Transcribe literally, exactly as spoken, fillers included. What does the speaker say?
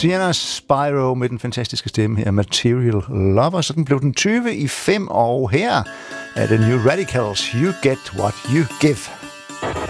Sienna Spyro med den fantastiske stemme her, Material Lover. Så den blev den tyve i fem, og her er The New Radicals, You Get What You Give.